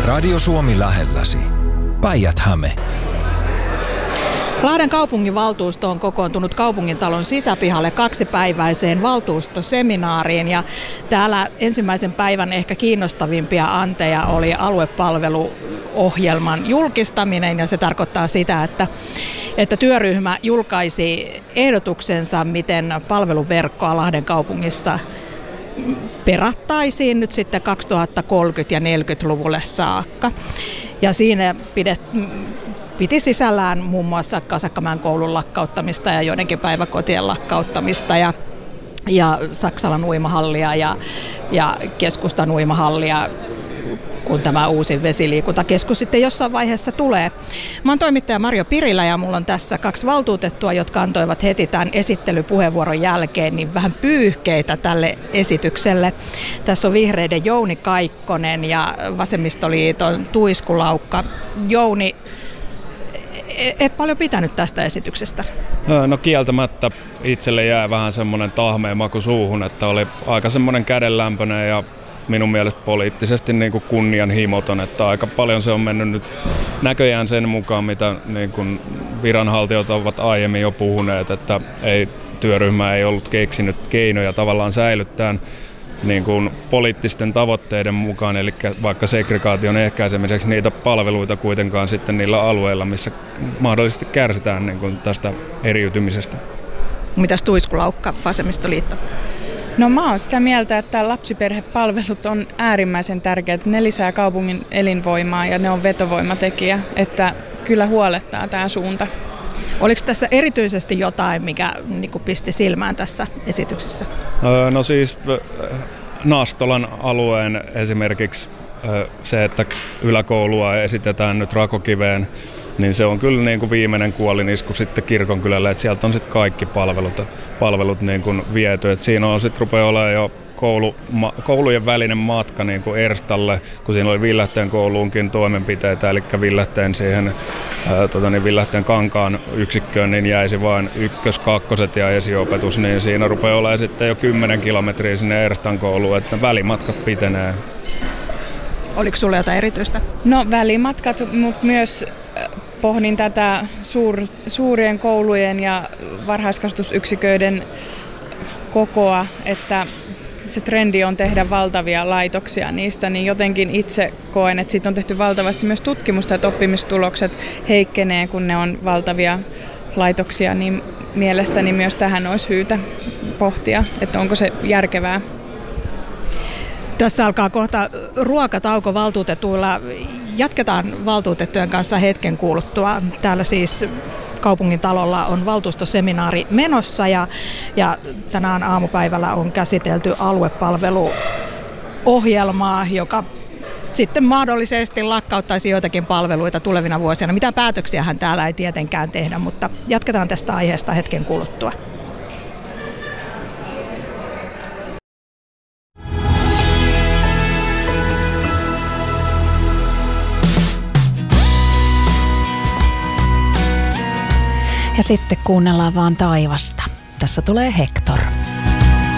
Radio Suomi lähelläsi. Päijät-Häme. Lahden kaupunginvaltuusto on kokoontunut kaupungintalon sisäpihalle 2-päiväiseen valtuustoseminaariin ja täällä ensimmäisen päivän ehkä kiinnostavimpia anteja oli aluepalveluohjelman julkistaminen ja se tarkoittaa sitä, että työryhmä julkaisi ehdotuksensa, miten palveluverkkoa Lahden kaupungissa perattaisiin nyt sitten 2030- ja 40-luvulle saakka. Ja siinä piti sisällään muun muassa Kasakkamäen koulun lakkauttamista ja joidenkin päiväkotien lakkauttamista ja Saksalan uimahallia ja keskustan uimahallia, kun tämä uusi vesiliikuntakeskus sitten jossain vaiheessa tulee. Mä oon toimittaja Marjo Pirilä ja mulla on tässä 2 valtuutettua, jotka antoivat heti tämän esittelypuheenvuoron jälkeen niin vähän pyyhkeitä tälle esitykselle. Tässä on vihreiden Jouni Kaikkonen ja vasemmistoliiton Tuisku Laukka. Jouni, et paljon pitänyt tästä esityksestä? No kieltämättä itselle jää vähän semmoinen tahmeen maku suuhun, että oli aika semmoinen kädenlämpöinen ja minun mielestä poliittisesti niin kuin kunnianhimoton, että aika paljon se on mennyt nyt näköjään sen mukaan, mitä niin kuin viranhaltijat ovat aiemmin jo puhuneet, että työryhmä ei ollut keksinyt keinoja tavallaan säilyttää niin kuin poliittisten tavoitteiden mukaan, eli vaikka segregaation ehkäisemiseksi niitä palveluita kuitenkaan sitten niillä alueilla, missä mahdollisesti kärsitään niin kuin tästä eriytymisestä. Mitäs Tuisku Laukka, vasemmistoliitto? No mä oon sitä mieltä, että lapsiperhepalvelut on äärimmäisen tärkeät. Ne lisää kaupungin elinvoimaa ja ne on vetovoimatekijä, että kyllä huolettaa tämä suunta. Oliko tässä erityisesti jotain, mikä pisti silmään tässä esityksessä? No siis Naastolan alueen esimerkiksi se, että yläkoulua esitetään nyt Rakokiveen, niin se on kyllä niin kuin viimeinen kuolinisku sitten Kirkonkylälle, että sieltä on sitten kaikki palvelut niin kuin viety. Et siinä on sitten rupeaa olemaan jo koulujen välinen matka niin kuin Erstalle, kun siinä oli Villähteen kouluunkin toimenpiteitä, eli Villähteen siihen Villähteen Kankaan yksikköön, niin jäisi vain 1., 2. ja esiopetus, niin siinä rupeaa olemaan sitten jo 10 kilometriä sinne Erstan kouluun, että välimatkat pitenee. Oliko sulla jotain erityistä? No välimatkat, mutta myös pohdin tätä suurien koulujen ja varhaiskasvatusyksiköiden kokoa, että se trendi on tehdä valtavia laitoksia niistä, niin jotenkin itse koen, että siitä on tehty valtavasti myös tutkimusta, että oppimistulokset heikkenee, kun ne on valtavia laitoksia, niin mielestäni myös tähän olisi syytä pohtia, että onko se järkevää. Tässä alkaa kohta ruokatauko valtuutetuilla. Jatketaan valtuutettujen kanssa hetken kuluttua. Täällä siis kaupungin talolla on valtuustoseminaari menossa ja tänään aamupäivällä on käsitelty aluepalveluohjelmaa, joka sitten mahdollisesti lakkauttaisi joitakin palveluita tulevina vuosina. Mitään päätöksiähän täällä ei tietenkään tehdä, mutta jatketaan tästä aiheesta hetken kuluttua. Ja sitten kuunnellaan vaan taivasta. Tässä tulee Hector.